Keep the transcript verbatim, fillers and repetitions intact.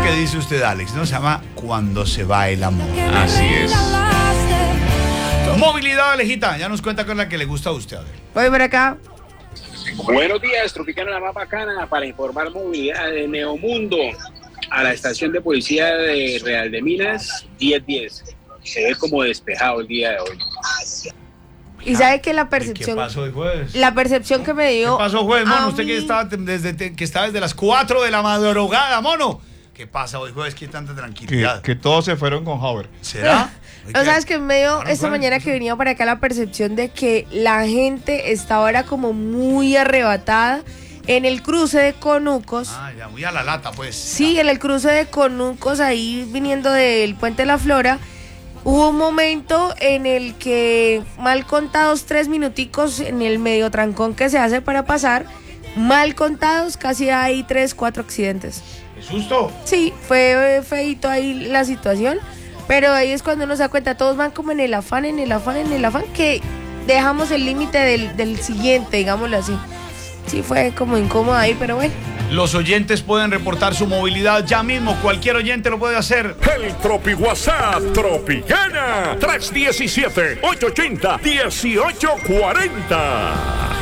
que dice usted, Alex, ¿no? Se llama Cuando se va el amor. Así es. Movilidad, Alejita, ya nos cuenta con la que le gusta a usted. A ver. Voy por acá. Buenos días, Tropicana la más bacana, para informar movilidad de Neomundo a la estación de policía de Real de Minas, diez diez. Se ve como despejado el día de hoy. Y sabe que la percepción. ¿Qué pasó el jueves? La percepción que me dio. ¿Qué pasó, jueves, mono? a Usted mí- que estaba desde, que está desde las cuatro de la madrugada, mono. ¿Qué pasa hoy jueves? ¿Qué tanta Que, tranquilidad? que todos se fueron con Hauer. ¿Será? No sabes que me dio Claro, esta claro, mañana eso. que venía para acá la percepción de que la gente está ahora como muy arrebatada en el cruce de Conucos. Ah, ya, muy a la lata, pues. Sí, en el cruce de Conucos, ahí viniendo del Puente de la Flora, hubo un momento en el que, mal contados tres minuticos en el medio trancón que se hace para pasar, mal contados casi hay tres, cuatro accidentes. ¿Qué susto? Sí, fue feito ahí la situación, pero ahí es cuando uno se da cuenta, todos van como en el afán, en el afán, en el afán, que dejamos el límite del, del siguiente, digámoslo así. Sí, fue como incómodo ahí, pero bueno. Los oyentes pueden reportar su movilidad ya mismo. Cualquier oyente lo puede hacer. El Tropi WhatsApp Tropicana tres uno siete, ocho ocho cero, uno ocho cuatro cero.